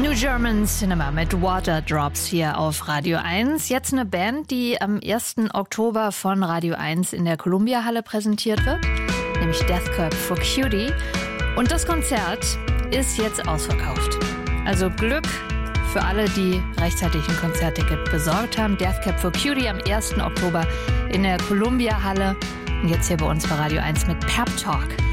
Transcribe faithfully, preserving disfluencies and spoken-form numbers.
New German Cinema mit Waterdrops hier auf Radio eins. Jetzt eine Band, die am ersten Oktober von Radio eins in der Columbia-Halle präsentiert wird, nämlich Death Cab for Cutie. Und das Konzert ist jetzt ausverkauft. Also Glück für alle, die rechtzeitig ein Konzertticket besorgt haben. Death Cab for Cutie am ersten Oktober in der Columbia-Halle. Und jetzt hier bei uns bei Radio eins mit Pep Talk.